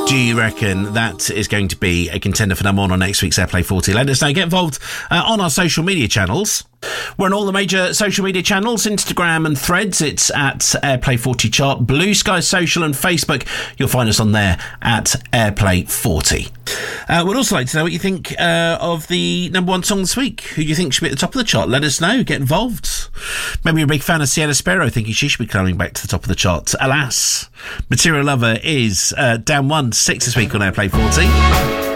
Do you reckon that is going to be a contender for number one on next week's Airplay 40? Let us know. Get involved on our social media channels. We're on all the major social media channels, Instagram and Threads. It's at Airplay 40 Chart. Blue Sky Social and Facebook, you'll find us on there at Airplay 40. We'd also like to know what you think of the number one song this week. Who do you think should be at the top of the chart? Let us know. Get involved. Maybe you're a big fan of Sienna Sparrow, thinking she should be coming back to the top of the chart. Alas, Material Lover is down 1-6 this week on Airplay 40.